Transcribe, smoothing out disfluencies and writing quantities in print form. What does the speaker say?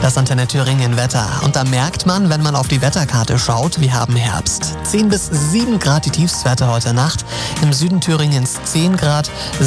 Das Antenne Thüringen Wetter. Und da merkt man, wenn man auf die Wetterkarte schaut, wir haben Herbst. 10 bis 7 Grad die Tiefstwerte heute Nacht. Im Süden Thüringens 10 Grad,